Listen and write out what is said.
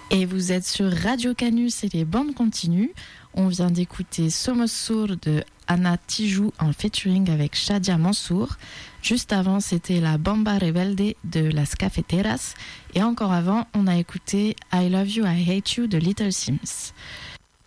Et vous êtes sur Radio Canus et les bandes continuent. On vient d'écouter Somos Sur de Anna Tijoux en featuring avec Shadia Mansour. Juste avant, c'était la Bamba Rebelde de Las Cafeteras. Et encore avant, on a écouté I Love You, I Hate You de Little Sims.